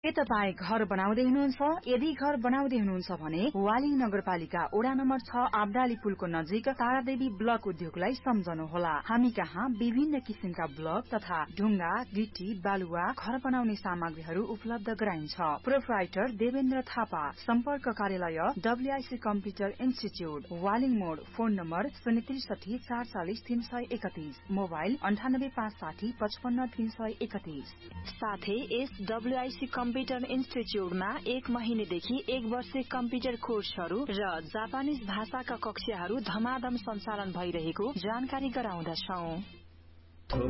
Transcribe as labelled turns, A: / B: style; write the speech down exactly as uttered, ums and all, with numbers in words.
A: के तपाई घर बनाउँदै हुनुहुन्छ? यदि घर बनाउँदै हुनुहुन्छ भने वालिङ नगरपालिका ओडा नम्बर छ आब्दाली पुलको नजिक तारादेवी ब्लक उद्योगलाई सम्झनुहोला। हामी कहाँ विभिन्न किसिमका ब्लक तथा ढुङ्गा, गिटी, बालुवा, घर बनाउने सामग्रीहरू उपलब्ध गराइन्छ। प्रोप्राइटर देवेन्द्र थापा, सम्पर्क कार्यालय डब्ल्युआईसी कम्प्युटर इन्स्टिच्युट, वालिङ मोड, फोन नम्बर शून्य त्रिसठी चार चालिस तीन सय एकतीस, मोबाइल अन्ठानब्बे पाँच साठी पचपन्न तीन सय एकतीस। साथै यस डब्ल्युआईसी कम्प्युटर इन्स्टिच्युटमा एक महिनेदेखि एक वर्ष कम्प्युटर कोर्सहरू र जापानिज भाषाका कक्षाहरू धमाधम सञ्चालन भइरहेको जानकारी गराउँदछौं।